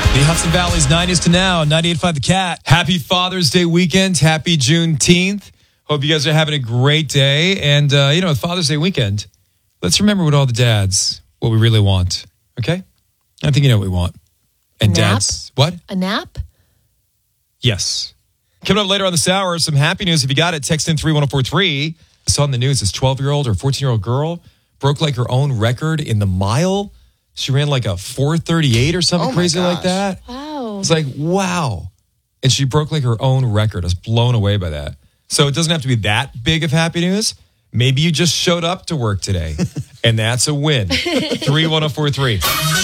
The Hudson Valley's 90s to now, 98.5 The Cat. Happy Father's Day weekend. Happy Juneteenth. Hope you guys are having a great day. And, with Father's Day weekend, let's remember what we really want. Okay? I think you know what we want. And dads, what? A nap? Yes. Coming up later on this hour, some happy news. If you got it, text in 31043. I saw in the news this 12-year-old or 14-year-old girl broke like her own record in the mile. She ran like a 4:38 or something crazy like that. Wow. It's like, wow. And she broke like her own record. I was blown away by that. So it doesn't have to be that big of happy news. Maybe you just showed up to work today, and that's a win. 31043.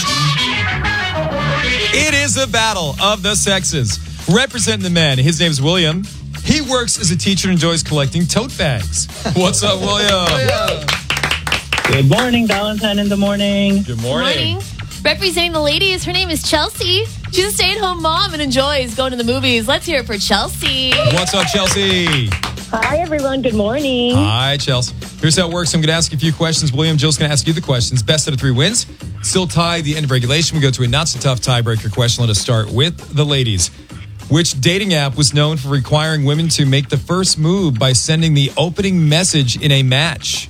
It is a battle of the sexes. Representing the men, his name's William. He works as a teacher and enjoys collecting tote bags. What's up, William? Good morning, Valentine in the morning. Good morning. Representing the ladies, her name is Chelsea. She's a stay-at-home mom and enjoys going to the movies. Let's hear it for Chelsea. What's up, Chelsea? Hi, everyone. Good morning. Hi, Chelsea. Here's how it works. I'm going to ask you a few questions. William, Jill's going to ask you the questions. Best out of 3 wins. Still tied the end of regulation. We go to a not-so-tough tiebreaker question. Let us start with the ladies. Which dating app was known for requiring women to make the first move by sending the opening message in a match?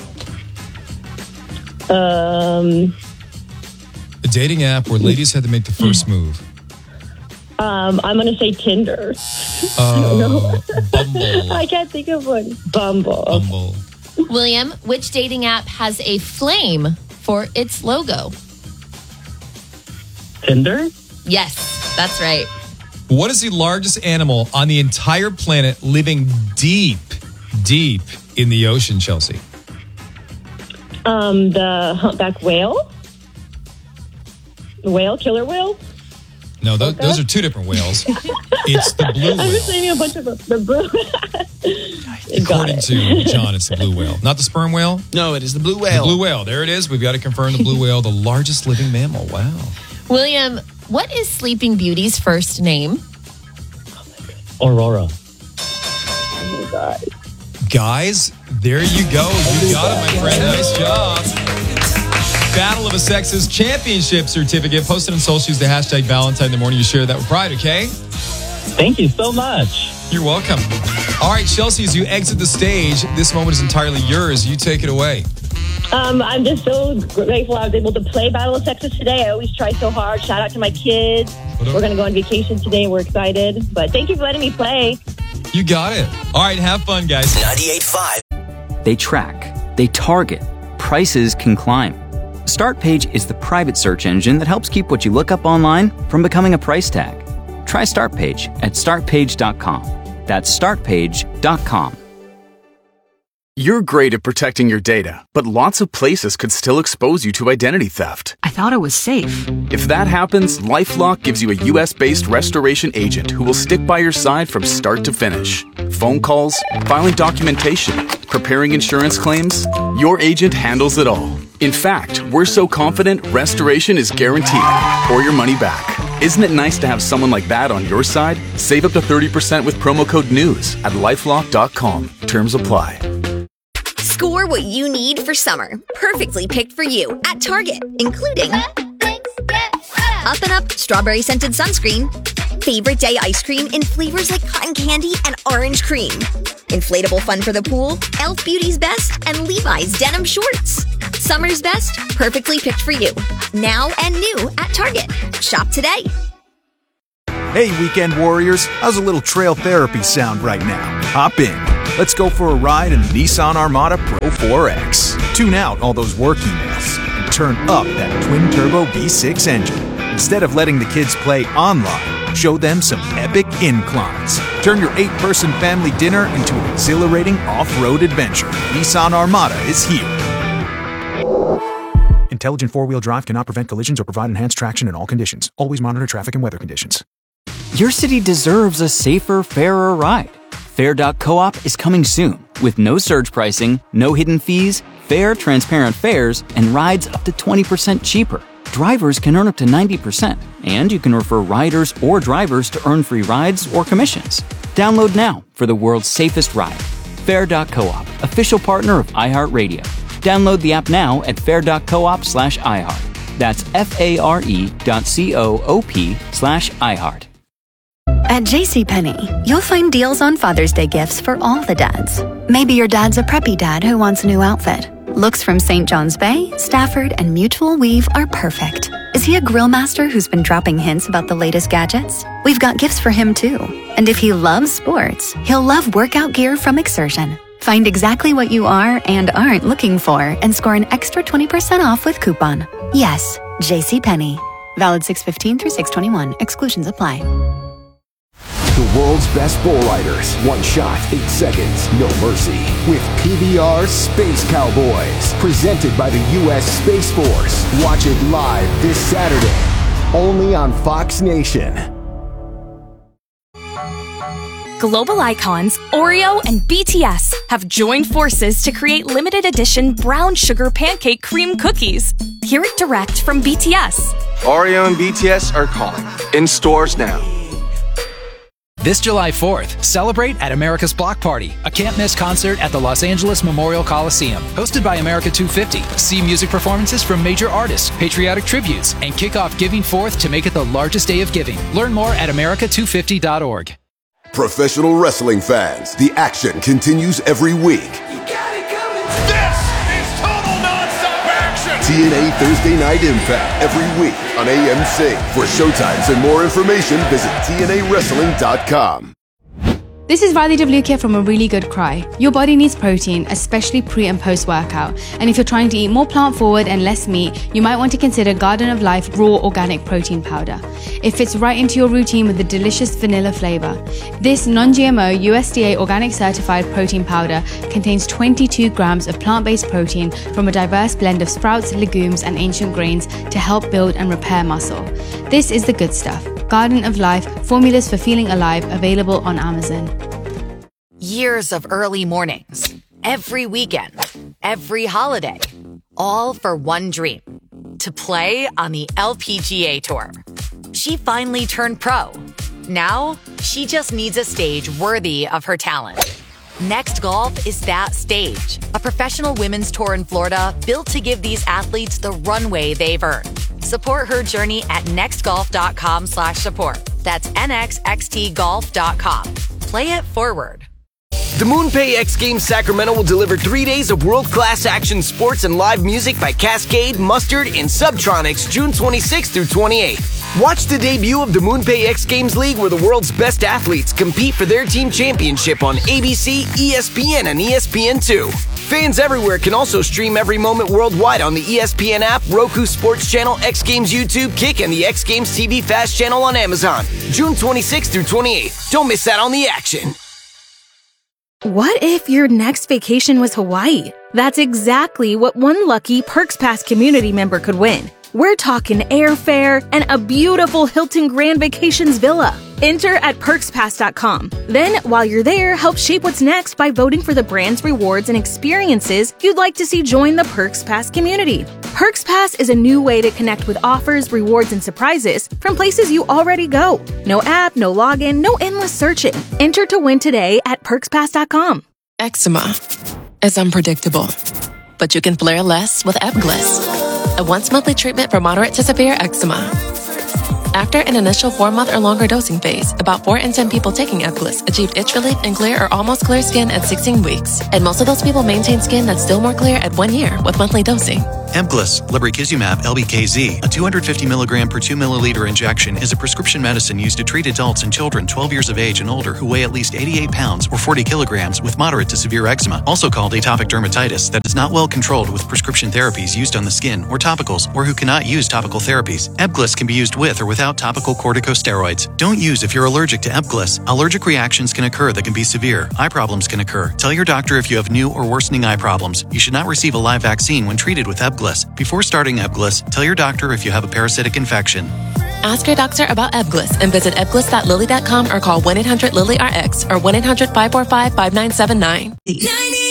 Um, A dating app where ladies had to make the first move. I'm going to say Tinder. Bumble. I can't think of one. Bumble. William, which dating app has a flame for its logo? Tinder? Yes, that's right. What is the largest animal on the entire planet living deep in the ocean, Chelsea? The humpback whale. Killer whale. No, those are 2 different whales. It's the blue whale. I'm just naming a bunch of them. The blue. According to John, it's the blue whale. Not the sperm whale? No, it is the blue whale. The blue whale. There it is. We've got to confirm the blue whale, the largest living mammal. Wow. William, what is Sleeping Beauty's first name? Aurora. Oh, my God. Guys, there you go. You got it, my friend. Nice job. Battle of the Sexes Championship certificate. Posted on social. Use the hashtag Valentine in the morning. You share that with pride, okay? Thank you so much. You're welcome. All right, Chelsea, as you exit the stage, this moment is entirely yours. You take it away. I'm just so grateful I was able to play Battle of Sexes today. I always try so hard. Shout out to my kids. We're going to go on vacation today. We're excited. But thank you for letting me play. You got it. All right, have fun, guys. 98.5. They track. They target. Prices can climb. StartPage is the private search engine that helps keep what you look up online from becoming a price tag. Try StartPage at startpage.com. That's startpage.com. You're great at protecting your data, but lots of places could still expose you to identity theft. I thought it was safe. If that happens, LifeLock gives you a U.S.-based restoration agent who will stick by your side from start to finish. Phone calls, filing documentation, preparing insurance claims, your agent handles it all. In fact, we're so confident restoration is guaranteed or your money back. Isn't it nice to have someone like that on your side? Save up to 30% with promo code NEWS at LifeLock.com. Terms apply. Score what you need for summer. Perfectly picked for you at Target, including Up and Up Strawberry Scented Sunscreen, Favorite Day Ice Cream in flavors like cotton candy and orange cream, Inflatable Fun for the Pool, Elf Beauty's Best, and Levi's Denim Shorts. Summer's best, perfectly picked for you. Now and new at Target. Shop today. Hey, weekend warriors. How's a little trail therapy sound right now? Hop in. Let's go for a ride in the Nissan Armada Pro 4X. Tune out all those work emails and turn up that twin-turbo V6 engine. Instead of letting the kids play online, show them some epic inclines. Turn your 8-person family dinner into an exhilarating off-road adventure. Nissan Armada is here. Intelligent four-wheel drive cannot prevent collisions or provide enhanced traction in all conditions. Always monitor traffic and weather conditions. Your city deserves a safer, fairer ride. Fair.coop is coming soon with no surge pricing, no hidden fees, fair, transparent fares, and rides up to 20% cheaper. Drivers can earn up to 90%, and you can refer riders or drivers to earn free rides or commissions. Download now for the world's safest ride. Fair.coop, official partner of iHeartRadio. Download the app now at fair.coop/iHeart. That's FARE.COOP/iHeart. At JCPenney, you'll find deals on Father's Day gifts for all the dads. Maybe your dad's a preppy dad who wants a new outfit. Looks from St. John's Bay, Stafford, and Mutual Weave are perfect. Is he a grill master who's been dropping hints about the latest gadgets? We've got gifts for him too. And if he loves sports, he'll love workout gear from Exertion. Find exactly what you are and aren't looking for and score an extra 20% off with coupon. Yes, JCPenney. Valid 6/15 through 6/21. Exclusions apply. The world's best bull riders. One shot, 8 seconds, no mercy. With PBR Space Cowboys. Presented by the U.S. Space Force. Watch it live this Saturday. Only on Fox Nation. Global icons Oreo and BTS have joined forces to create limited edition brown sugar pancake cream cookies. Hear it direct from BTS. Oreo and BTS are calling. In stores now. This July 4th, celebrate at America's Block Party, a can't-miss concert at the Los Angeles Memorial Coliseum. Hosted by America 250. See music performances from major artists, patriotic tributes, and kick off Giving Forth to make it the largest day of giving. Learn more at america250.org. Professional wrestling fans, the action continues every week. TNA Thursday Night Impact every week on AMC. For showtimes and more information, visit TNAWrestling.com. This is Riley WK from A Really Good Cry. Your body needs protein, especially pre and post workout. And if you're trying to eat more plant forward and less meat, you might want to consider Garden of Life Raw Organic Protein Powder. It fits right into your routine with a delicious vanilla flavor. This non-GMO USDA organic certified protein powder contains 22 grams of plant-based protein from a diverse blend of sprouts, legumes, and ancient grains to help build and repair muscle. This is the good stuff. Garden of Life, formulas for feeling alive, available on Amazon. Years of early mornings, every weekend, every holiday, all for one dream, to play on the LPGA Tour. She finally turned pro. Now, she just needs a stage worthy of her talent. Next Golf is that stage, a professional women's tour in Florida built to give these athletes the runway they've earned. Support her journey at nextgolf.com/support. That's nxxtgolf.com. Play it forward. The MoonPay X Games Sacramento will deliver 3 days of world-class action sports and live music by Cascade, Mustard, and Subtronics June 26th through 28th. Watch the debut of the MoonPay X Games League where the world's best athletes compete for their team championship on ABC, ESPN, and ESPN2. Fans everywhere can also stream every moment worldwide on the ESPN app, Roku Sports Channel, X Games YouTube, Kick, and the X Games TV Fast channel on Amazon. June 26th through 28th. Don't miss out on the action. What if your next vacation was Hawaii? That's exactly what one lucky Perks Pass community member could win. We're talking airfare and a beautiful Hilton Grand Vacations villa. Enter at PerksPass.com. Then, while you're there, help shape what's next by voting for the brands, rewards, and experiences you'd like to see join the Perks Pass community. Perks Pass is a new way to connect with offers, rewards, and surprises from places you already go. No app, no login, no endless searching. Enter to win today at PerksPass.com. Eczema is unpredictable, but you can flare less with Ebglyss, a once-monthly treatment for moderate to severe eczema. After an initial 4-month or longer dosing phase, about 4 in 10 people taking Ebglyss achieved itch relief and clear or almost clear skin at 16 weeks. And most of those people maintain skin that's still more clear at 1 year with monthly dosing. Ebglyss, lebrikizumab LBKZ, a 250 milligram per 2 milliliter injection, is a prescription medicine used to treat adults and children 12 years of age and older who weigh at least 88 pounds or 40 kilograms with moderate to severe eczema, also called atopic dermatitis, that is not well controlled with prescription therapies used on the skin or topicals, or who cannot use topical therapies. Ebglyss can be used with or without topical corticosteroids. Don't use if you're allergic to Ebglyss. Allergic reactions can occur that can be severe. Eye problems can occur. Tell your doctor if you have new or worsening eye problems. You should not receive a live vaccine when treated with Ebglyss. Before starting Ebglyss, tell your doctor if you have a parasitic infection. Ask your doctor about Ebglyss and visit ebglyss.lilly.com or call 1-800-LILY-RX or 1-800-545-5979.